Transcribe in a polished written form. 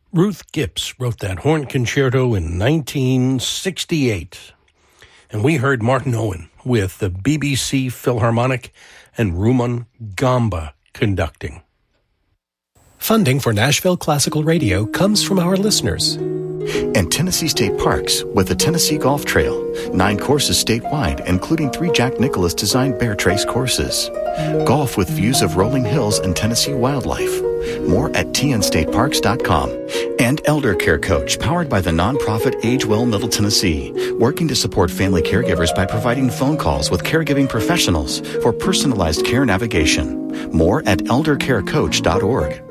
Ruth Gibbs wrote that horn concerto in 1968. And we heard Martin Owen with the BBC Philharmonic and Rumon Gamba conducting. Funding for Nashville Classical Radio comes from our listeners. And Tennessee State Parks with the Tennessee Golf Trail. 9 courses statewide, including 3 Jack Nicklaus designed Bear Trace courses. Golf with views of rolling hills and Tennessee wildlife. More at tnstateparks.com. And Elder Care Coach, powered by the nonprofit Age Well Middle Tennessee, working to support family caregivers by providing phone calls with caregiving professionals for personalized care navigation. More at eldercarecoach.org.